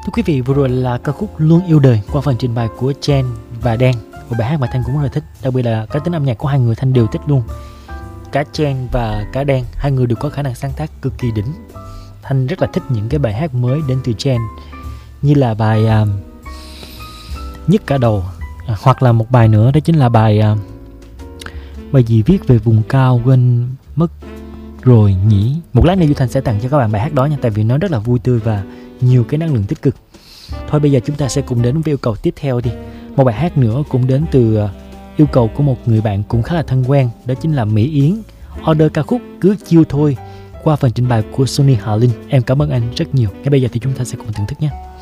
Thưa quý vị, vừa rồi là ca khúc Luôn Yêu Đời qua phần trình bày của Chen và Đen, một bài hát mà Thanh cũng rất là thích, đặc biệt là cái tính âm nhạc của hai người Thanh đều thích luôn. Cả Chen và cả Đen, hai người đều có khả năng sáng tác cực kỳ đỉnh. Thanh rất là thích những cái bài hát mới đến từ Chen, như là bài Nhức Cả Đầu, hoặc là một bài nữa đó chính là bài gì viết về vùng cao quên mất rồi nhỉ. Một lát nữa Du Thanh sẽ tặng cho các bạn bài hát đó nha, tại vì nó rất là vui tươi và nhiều cái năng lượng tích cực. Thôi bây giờ chúng ta sẽ cùng đến với yêu cầu tiếp theo đi. Một bài hát nữa cũng đến từ yêu cầu của một người bạn cũng khá là thân quen, đó chính là Mỹ Yến. Order ca khúc Cứ Chiêu Thôi qua phần trình bày của Sunny Hà Linh. Em cảm ơn anh rất nhiều. Ngay bây giờ thì chúng ta sẽ cùng thưởng thức nhé.